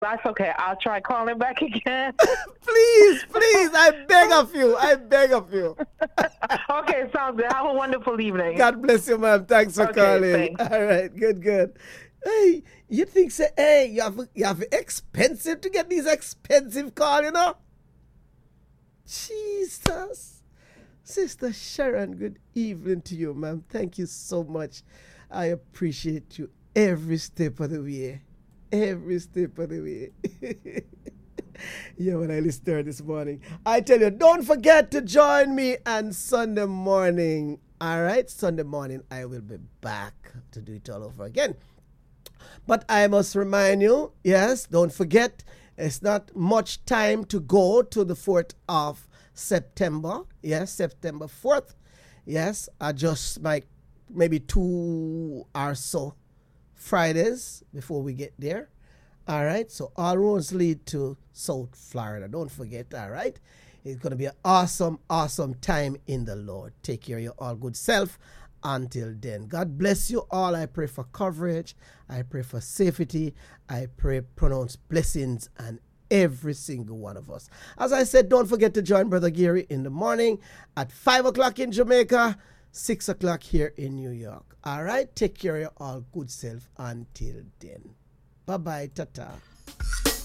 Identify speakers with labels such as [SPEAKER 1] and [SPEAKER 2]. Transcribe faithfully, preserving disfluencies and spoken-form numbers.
[SPEAKER 1] That's okay. I'll try calling back again.
[SPEAKER 2] Please, please, I beg of you. I beg of you.
[SPEAKER 1] Okay, sounds good. Have a wonderful evening.
[SPEAKER 2] God bless you, ma'am. Thanks for
[SPEAKER 1] Okay,
[SPEAKER 2] calling.
[SPEAKER 1] thanks.
[SPEAKER 2] All right, good, good. Hey, you think, say, hey, you have, you have expensive to get these expensive calls, you know? Jesus. Sister Sharon, good evening to you, ma'am. Thank you so much. I appreciate you every step of the way. Every step of the way. Yeah, when I listened to her this morning. I tell you, don't forget to join me on Sunday morning. All right? Sunday morning, I will be back to do it all over again. But I must remind you, yes, don't forget, it's not much time to go to the fourth of September. Yes, September fourth. Yes, I just like maybe two or so Fridays before we get there. All right, so all roads lead to South Florida. Don't forget, all right? It's going to be an awesome, awesome time in the Lord. Take care of your all good self. Until then, God bless you all. I pray for coverage. I pray for safety. I pray pronounce blessings on every single one of us. As I said, don't forget to join Brother Gary in the morning at five o'clock in Jamaica, six o'clock here in New York. All right? Take care of your all good self until then. Bye-bye. Ta-ta.